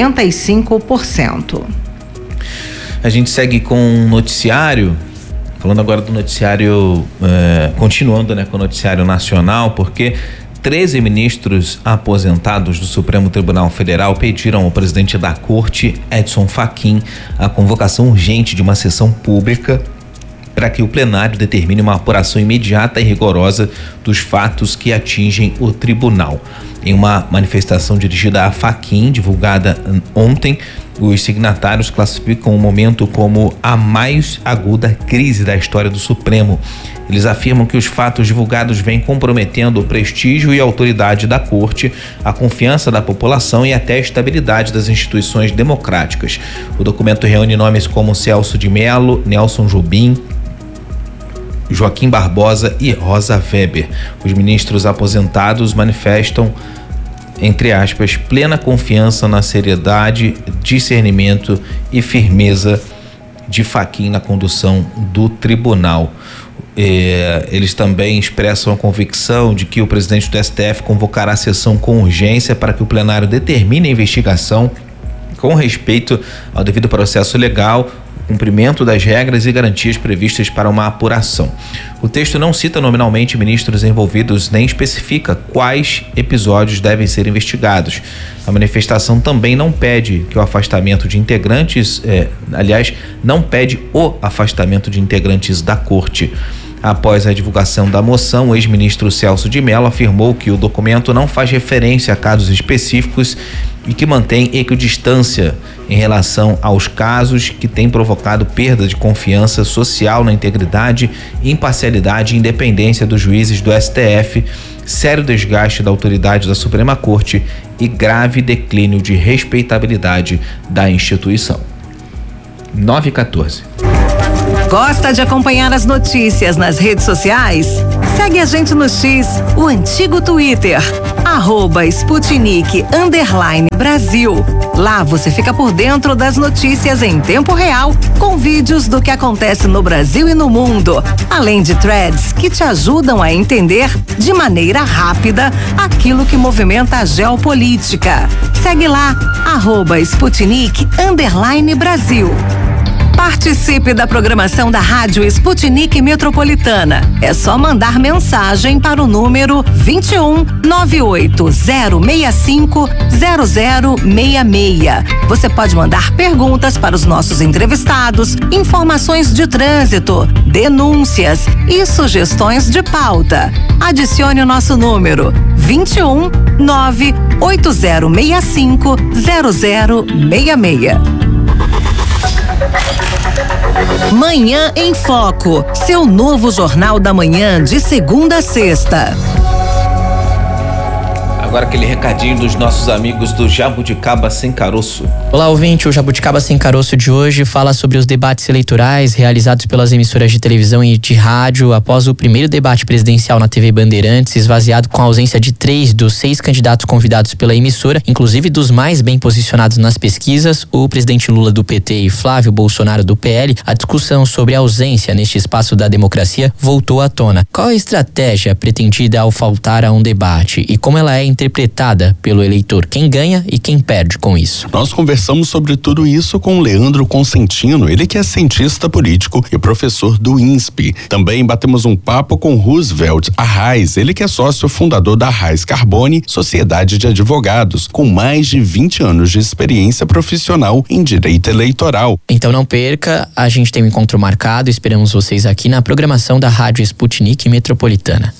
95%. A gente segue com um noticiário, falando agora do noticiário, continuando com o noticiário nacional, porque 13 ministros aposentados do Supremo Tribunal Federal pediram ao presidente da Corte, Edson Fachin, a convocação urgente de uma sessão pública para que o plenário determine uma apuração imediata e rigorosa dos fatos que atingem o tribunal. Em uma manifestação dirigida a Fachin, divulgada ontem, os signatários classificam o momento como a mais aguda crise da história do Supremo. Eles afirmam que os fatos divulgados vêm comprometendo o prestígio e a autoridade da Corte, a confiança da população e até a estabilidade das instituições democráticas. O documento reúne nomes como Celso de Mello, Nelson Jobim, Joaquim Barbosa e Rosa Weber. Os ministros aposentados manifestam entre aspas, plena confiança na seriedade, discernimento e firmeza de Fachin na condução do tribunal. Eles também expressam a convicção de que o presidente do STF convocará a sessão com urgência para que o plenário determine a investigação com respeito ao devido processo legal, cumprimento das regras e garantias previstas para uma apuração. O texto não cita nominalmente ministros envolvidos nem especifica quais episódios devem ser investigados. A manifestação também não pede que o afastamento de integrantes, não pede o afastamento de integrantes da corte. Após a divulgação da moção, o ex-ministro Celso de Mello afirmou que o documento não faz referência a casos específicos e que mantém equidistância em relação aos casos que têm provocado perda de confiança social na integridade, imparcialidade e independência dos juízes do STF, sério desgaste da autoridade da Suprema Corte e grave declínio de respeitabilidade da instituição. 9h14. Gosta de acompanhar as notícias nas redes sociais? Segue a gente no X, o antigo Twitter, @Sputnik_Brasil. Lá você fica por dentro das notícias em tempo real, com vídeos do que acontece no Brasil e no mundo, além de threads que te ajudam a entender de maneira rápida aquilo que movimenta a geopolítica. Segue lá, @Sputnik_Brasil. Participe da programação da Rádio Sputnik Metropolitana. É só mandar mensagem para o número 21 98065 0066. Você pode mandar perguntas para os nossos entrevistados, informações de trânsito, denúncias e sugestões de pauta. Adicione o nosso número 21 98065 0066. Manhã em Foco, seu novo jornal da manhã de segunda a sexta. Agora aquele recadinho dos nossos amigos do Jabuticaba Sem Caroço. Olá, ouvinte, o Jabuticaba Sem Caroço de hoje fala sobre os debates eleitorais realizados pelas emissoras de televisão e de rádio após o primeiro debate presidencial na TV Bandeirantes, esvaziado com a ausência de 3 dos 6 candidatos convidados pela emissora, inclusive dos mais bem posicionados nas pesquisas, o presidente Lula do PT e Flávio Bolsonaro do PL. A discussão sobre a ausência neste espaço da democracia voltou à tona. Qual a estratégia pretendida ao faltar a um debate e como ela é interpretada pelo eleitor? Quem ganha e quem perde com isso? Nós conversamos sobre tudo isso com Leandro Consentino, ele que é cientista político e professor do INSP. Também batemos um papo com Roosevelt Arraes, ele que é sócio fundador da Arraes Carbone, sociedade de advogados, com mais de 20 anos de experiência profissional em direito eleitoral. Então não perca, a gente tem um encontro marcado, esperamos vocês aqui na programação da Rádio Sputnik Metropolitana.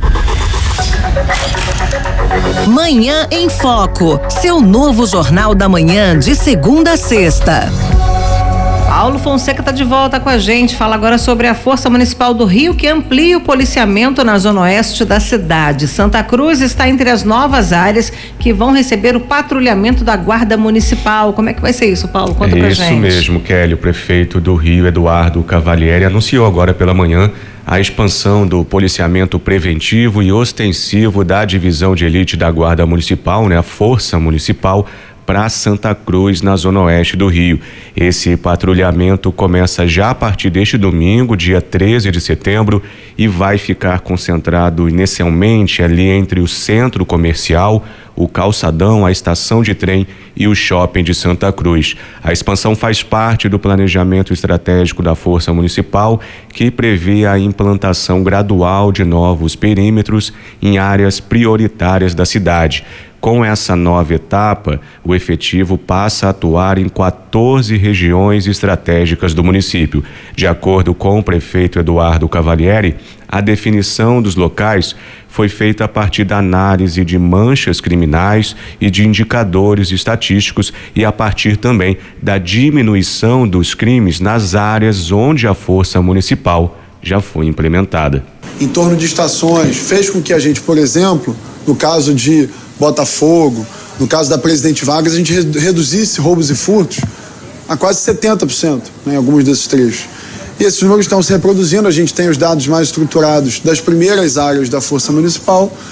Manhã em Foco, seu novo jornal da manhã de segunda a sexta. Paulo Fonseca está de volta com a gente. Fala agora sobre a Força Municipal do Rio, que amplia o policiamento na zona oeste da cidade. Santa Cruz está entre as novas áreas que vão receber o patrulhamento da Guarda Municipal. Como é que vai ser isso, Paulo? Conta pra gente. Isso mesmo, Kelly. O prefeito do Rio, Eduardo Cavalieri, anunciou agora pela manhã a expansão do policiamento preventivo e ostensivo da divisão de elite da Guarda Municipal, a Força Municipal, para Santa Cruz, na zona oeste do Rio. Esse patrulhamento começa já a partir deste domingo, dia 13 de setembro, e vai ficar concentrado inicialmente ali entre o centro comercial, o calçadão, a estação de trem e o shopping de Santa Cruz. A expansão faz parte do planejamento estratégico da Força Municipal, que prevê a implantação gradual de novos perímetros em áreas prioritárias da cidade. Com essa nova etapa, o efetivo passa a atuar em 14 regiões estratégicas do município. De acordo com o prefeito Eduardo Cavalieri, a definição dos locais foi feita a partir da análise de manchas criminais e de indicadores estatísticos e a partir também da diminuição dos crimes nas áreas onde a Força Municipal já foi implementada. Em torno de estações, fez com que a gente, por exemplo, no caso de Botafogo, no caso da Presidente Vargas, a gente reduzisse roubos e furtos a quase 70%, em alguns desses trechos. E esses números estão se reproduzindo, a gente tem os dados mais estruturados das primeiras áreas da Força Municipal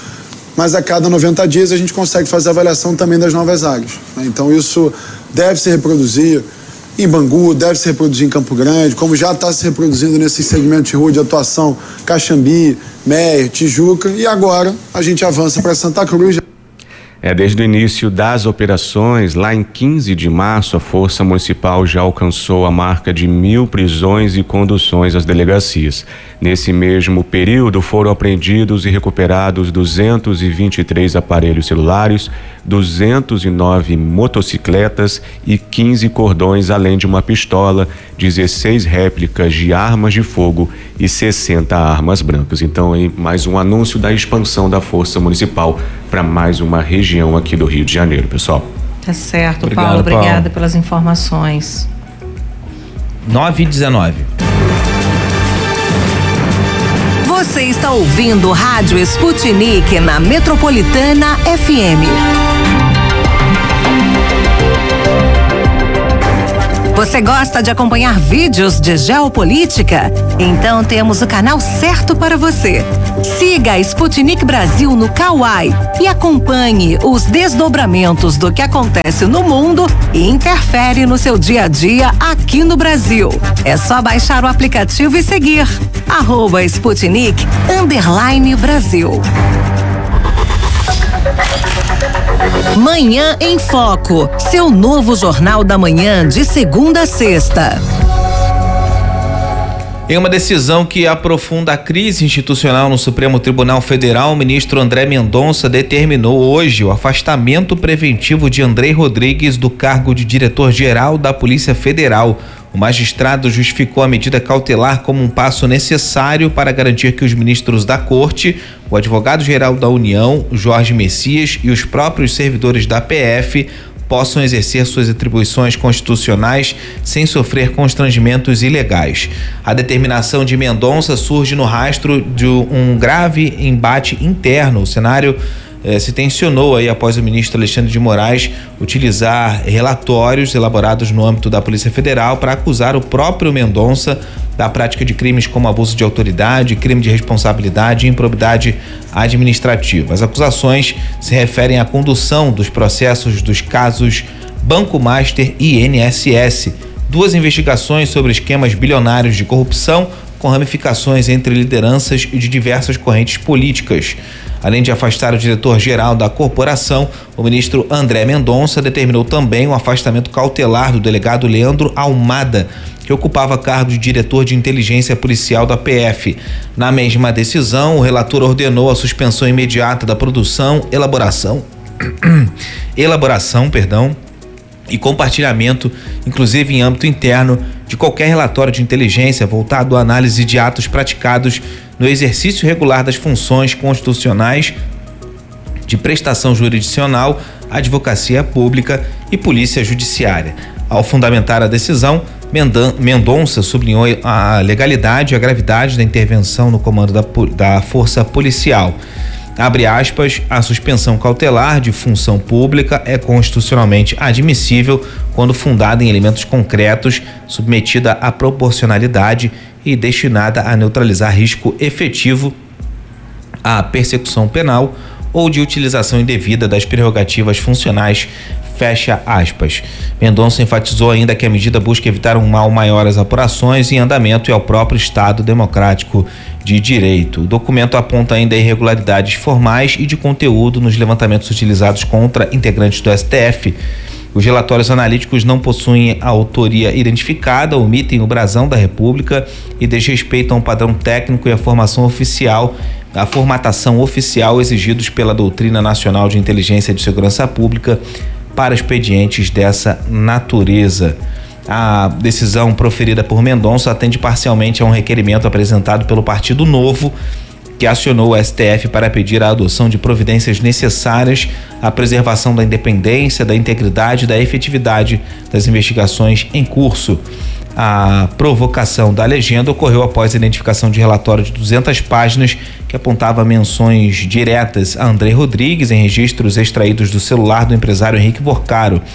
mas a cada 90 dias a gente consegue fazer a avaliação também das novas áreas. Então isso deve se reproduzir em Bangu, deve se reproduzir em Campo Grande, como já está se reproduzindo nesses segmentos de rua de atuação, Caxambi, Meier, Tijuca, e agora a gente avança para Santa Cruz. Desde o início das operações, lá em 15 de março, a Força Municipal já alcançou a marca de 1.000 prisões e conduções às delegacias. Nesse mesmo período, foram apreendidos e recuperados 223 aparelhos celulares, 209 motocicletas e 15 cordões, além de uma pistola, 16 réplicas de armas de fogo e 60 armas brancas. Então, aí, mais um anúncio da expansão da Força Municipal para mais uma região aqui do Rio de Janeiro, pessoal. Tá certo, Obrigado, Paulo. Obrigada Paulo. pelas informações. 9h19. Você está ouvindo Rádio Sputnik na Metropolitana FM. Você gosta de acompanhar vídeos de geopolítica? Então temos o canal certo para você. Siga a Sputnik Brasil no Kawai e acompanhe os desdobramentos do que acontece no mundo e interfere no seu dia a dia aqui no Brasil. É só baixar o aplicativo e seguir @Sputnik_Brasil. Manhã em Foco, seu novo jornal da manhã de segunda a sexta. Em uma decisão que aprofunda a crise institucional no Supremo Tribunal Federal, o ministro André Mendonça determinou hoje o afastamento preventivo de Andrei Rodrigues do cargo de diretor-geral da Polícia Federal. O magistrado justificou a medida cautelar como um passo necessário para garantir que os ministros da Corte, o advogado-geral da União, Jorge Messias, e os próprios servidores da PF possam exercer suas atribuições constitucionais sem sofrer constrangimentos ilegais. A determinação de Mendonça surge no rastro de um grave embate interno. O cenário se tensionou aí após o ministro Alexandre de Moraes utilizar relatórios elaborados no âmbito da Polícia Federal para acusar o próprio Mendonça da prática de crimes como abuso de autoridade, crime de responsabilidade e improbidade administrativa. As acusações se referem à condução dos processos dos casos Banco Master e INSS, duas investigações sobre esquemas bilionários de corrupção com ramificações entre lideranças e de diversas correntes políticas. Além de afastar o diretor-geral da corporação, o ministro André Mendonça determinou também o afastamento cautelar do delegado Leandro Almada, que ocupava cargo de diretor de inteligência policial da PF. Na mesma decisão, o relator ordenou a suspensão imediata da produção, elaboração e compartilhamento, inclusive em âmbito interno, de qualquer relatório de inteligência voltado à análise de atos praticados no exercício regular das funções constitucionais de prestação jurisdicional, advocacia pública e polícia judiciária. Ao fundamentar a decisão, Mendonça sublinhou a legalidade e a gravidade da intervenção no comando da força policial. Abre aspas, a suspensão cautelar de função pública é constitucionalmente admissível quando fundada em elementos concretos, submetida à proporcionalidade e destinada a neutralizar risco efetivo à persecução penal ou de utilização indevida das prerrogativas funcionais, fecha aspas. Mendonça enfatizou ainda que a medida busca evitar um mal maior às apurações em andamento e ao próprio Estado democrático de direito. O documento aponta ainda irregularidades formais e de conteúdo nos levantamentos utilizados contra integrantes do STF. Os relatórios analíticos não possuem a autoria identificada, omitem o brasão da República e desrespeitam o padrão técnico e a formatação oficial exigidos pela Doutrina Nacional de Inteligência e de Segurança Pública para expedientes dessa natureza. A decisão proferida por Mendonça atende parcialmente a um requerimento apresentado pelo Partido Novo, que acionou o STF para pedir a adoção de providências necessárias à preservação da independência, da integridade e da efetividade das investigações em curso. A provocação da legenda ocorreu após a identificação de relatório de 200 páginas que apontava menções diretas a Andrei Rodrigues em registros extraídos do celular do empresário Henrique Porcaro.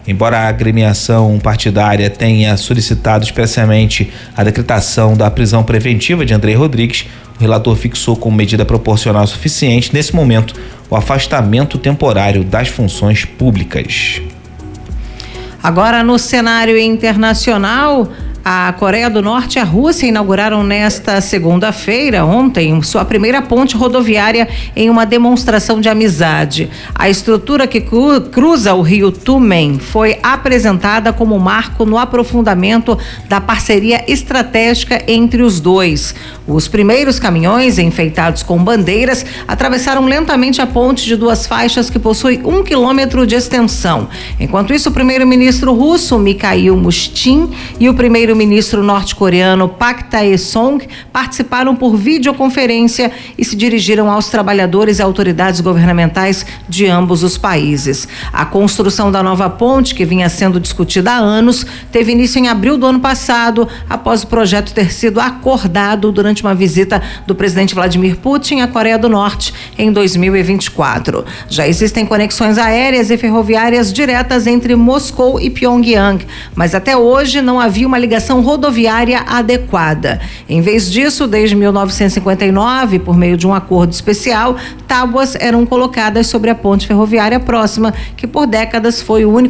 Embora a agremiação partidária tenha solicitado expressamente a decretação da prisão preventiva de Andrei Rodrigues, o relator fixou como medida proporcional suficiente, nesse momento, o afastamento temporário das funções públicas. Agora, no cenário internacional, a Coreia do Norte e a Rússia inauguraram nesta segunda-feira, ontem, sua primeira ponte rodoviária em uma demonstração de amizade. A estrutura que cruza o rio Tumen foi apresentada como marco no aprofundamento da parceria estratégica entre os dois. Os primeiros caminhões, enfeitados com bandeiras, atravessaram lentamente a ponte de 2 faixas que possui 1 quilômetro de extensão. Enquanto isso, o primeiro-ministro russo, Mikhail Mushtin, e o primeiro-ministro norte-coreano Park Tae-song participaram por videoconferência e se dirigiram aos trabalhadores e autoridades governamentais de ambos os países. A construção da nova ponte, que vinha sendo discutida há anos, teve início em abril do ano passado, após o projeto ter sido acordado durante uma visita do presidente Vladimir Putin à Coreia do Norte em 2024. Já existem conexões aéreas e ferroviárias diretas entre Moscou e Pyongyang, mas até hoje não havia uma ligação rodoviária adequada. Em vez disso, desde 1959, por meio de um acordo especial, tábuas eram colocadas sobre a ponte ferroviária próxima, que por décadas foi o único